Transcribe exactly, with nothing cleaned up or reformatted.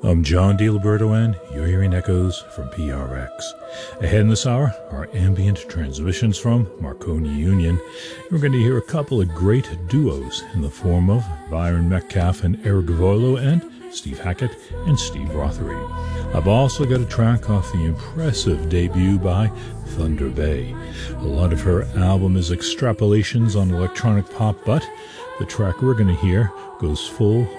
I'm John DiLiberto, and you're hearing echoes from P R X. Ahead in this hour are ambient transmissions from Marconi Union. We're going to hear a couple of great duos in the form of Byron Metcalf and Eric Voillo, and Steve Hackett and Steve Rothery. I've also got a track off the impressive debut by Thunder Bay. A lot of her album is extrapolations on electronic pop, but the track we're going to hear goes full